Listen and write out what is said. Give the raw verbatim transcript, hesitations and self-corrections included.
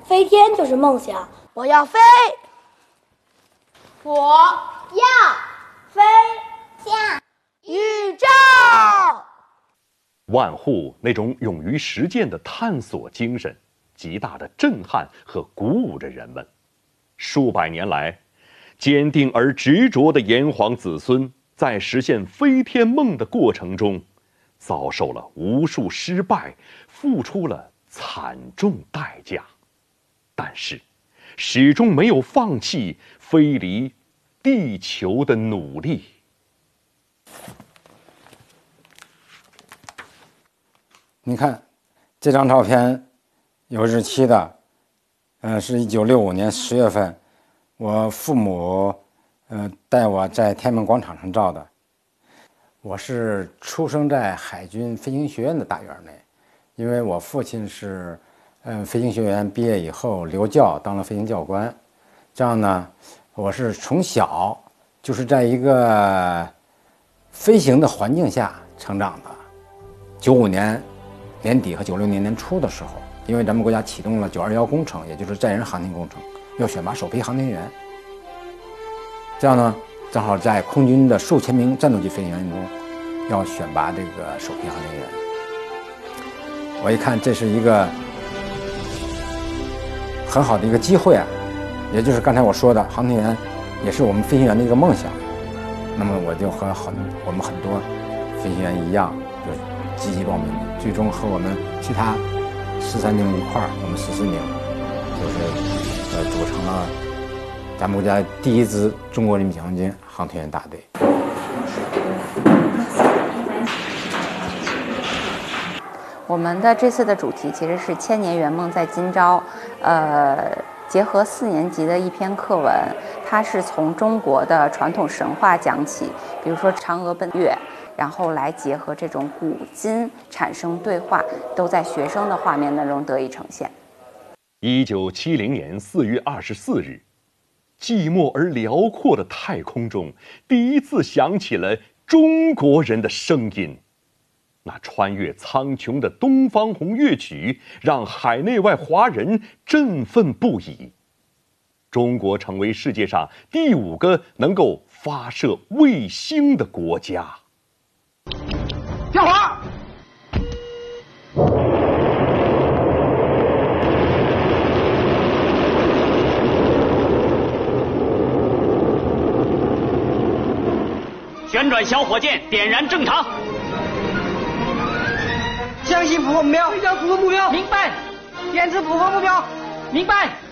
飞天就是梦想。我要飞， 我要飞向宇宙。 万户那种勇于实践的探索精神，极大的震撼和鼓舞着人们。数百年来，坚定而执着的炎黄子孙，在实现飞天梦的过程中，遭受了无数失败，付出了惨重代价，但是始终没有放弃飞离地球的努力。 你看这张照片有日期的，呃，是一九六五年十月份，我父母呃带我在天安门广场上照的。我是出生在海军飞行学院的大院内，因为我父亲是嗯飞行学院毕业以后留教当了飞行教官，这样呢，我是从小就是在一个飞行的环境下成长的。九五年年底和九六年年初的时候，因为咱们国家启动了九二幺工程，也就是载人航天工程，要选拔首批航天员。这样呢，正好在空军的数千名战斗机飞行员中，要选拔这个首批航天员。我一看，这是一个很好的一个机会啊，也就是刚才我说的，航天员也是我们飞行员的一个梦想。那么我就和很我们很多飞行员一样，就积极报名，最终和我们其他十三名一块儿，我们十四名，就是呃组成了咱们国家第一支中国人民解放军航天员大队。 我们的这次的主题其实是千年圆梦在今朝，呃，结合四年级的一篇课文，它是从中国的传统神话讲起，比如说嫦娥奔月，然后来结合这种古今产生对话，都在学生的画面当中得以呈现。 一九七零年四月二十四日，寂寞而辽阔的太空中，第一次响起了中国人的声音。那穿越苍穹的东方红乐曲，让海内外华人振奋不已。中国成为世界上第五个能够发射卫星的国家。 跳滑！ 旋转小火箭点燃正常。 向西符合目标，对焦符合目标， 明白。 电池符合目标， 明白。